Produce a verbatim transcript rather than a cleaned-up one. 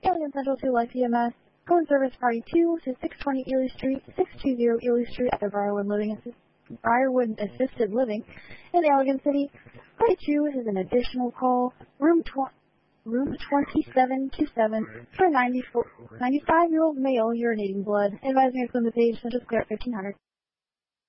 Alien Central to Life E M S. Phone service party two to six twenty Ely Street, six two zero Ely Street at the Briarwood Living Assist Briarwood Assisted Living in Allegan City. Party two is an additional call. Room tw room twenty-seven two seven for a ninety-five-year-old male urinating blood. Advising us on the page, Central Square fifteen hundred.